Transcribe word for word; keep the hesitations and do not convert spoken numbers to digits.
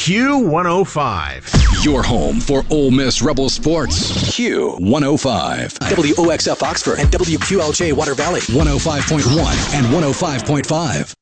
Q one oh five. Your home for Ole Miss Rebel sports. Q one oh five. W O X F Oxford and W Q L J Water Valley. one oh five point one and one oh five point five.